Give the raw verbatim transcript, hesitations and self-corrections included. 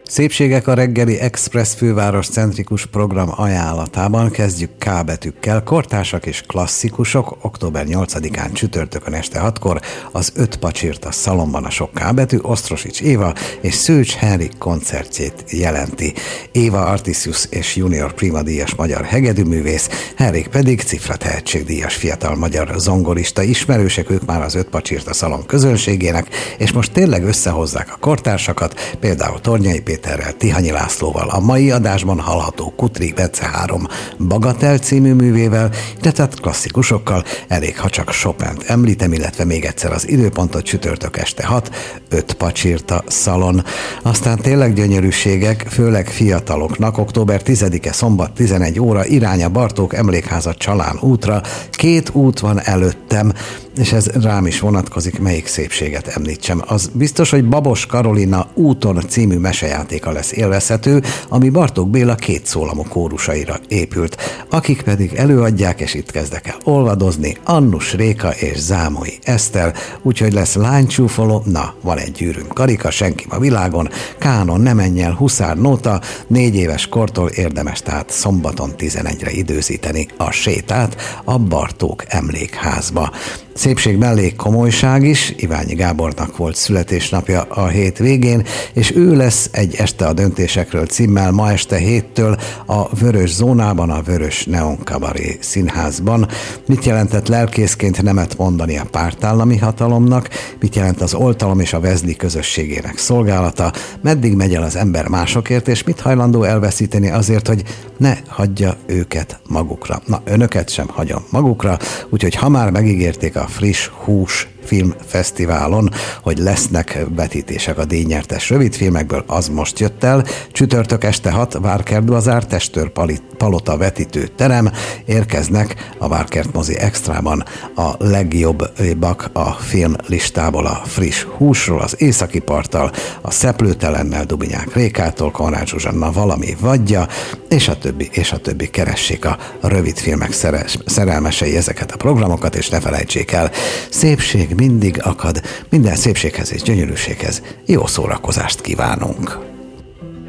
Szépségek a reggeli Express főváros centrikus program ajánlatában kezdjük K betűkkel. Kortársak és klasszikusok október nyolcadikán csütörtökön este hatkor az Öt Pacsirta szalomban a sok K betű Osztrosics Éva és Szőcs Henrik koncertjét jelenti. Éva Artisius és Junior Prima díjas magyar hegedűművész, Henrik pedig Cifra tehetségdíjas fiatal magyar zongorista. Ismerősek ők már az Öt Pacsirta szalom közönségének, és most tényleg összehozzák a kortársakat, például Tornyai Péterrel, Tihanyi Lászlóval, a mai adásban hallható Kutrik Bence három Bagatel című művével, de tehát klasszikusokkal, elég ha csak Chopint említem, illetve még egyszer az időpontot csütörtök este hat, Öt Pacsirta szalon. Aztán tényleg gyönyörűségek, főleg fiataloknak, október tizedike szombat tizenegy óra irány a Bartók Emlékháza Csalán útra. Két út van előttem, és ez rám is vonatkozik, melyik szépséget említsem. Az biztos, hogy Babos Karolina Úton című mesejátéka lesz élvezhető, ami Bartók Béla két szólamú kórusaira épült, akik pedig előadják, és itt kezdek el olvadozni, Annus Réka és Zámoi Eszter, úgyhogy lesz lánycsúfoló, na, van egy gyűrűm karika, senki a világon, kánon, ne menj el, huszár nóta, négy éves kortól érdemes tehát szombaton tizenegyre időzíteni a sétát a Bartók Emlékházba. Szépség mellé komolyság is, Iványi Gábornak volt születésnapja a hét végén, és ő lesz egy Este a döntésekről címmel ma este héttől a Vörös Zónában, a Vörös Neon Kabaré színházban. Mit jelentett lelkészként nemet mondani a pártállami hatalomnak, mit jelent az oltalom és a vezli közösségének szolgálata, meddig megy el az ember másokért, és mit hajlandó elveszíteni azért, hogy ne hagyja őket magukra. Na, önöket sem hagyom magukra, úgyhogy ha már megígérték a Friss Hús filmfesztiválon, hogy lesznek vetítések a díjnyertes rövidfilmekből, az most jött el. Csütörtök este hat, Várkert Bazár, Testőr Palota vetítő terem, érkeznek a Várkert mozi extrában a legjobbak a film listából, a Friss Húsról, az Északi parttal, a Szeplőtelennel, Dubinyák Rékától, Konrád Zsuzsanna Valami vadja, és a többi, és a többi. Keressék a rövidfilmek szeres, szerelmesei ezeket a programokat, és ne felejtsék el, szépség mindig akad, minden szépséghez és gyönyörűséghez jó szórakozást kívánunk!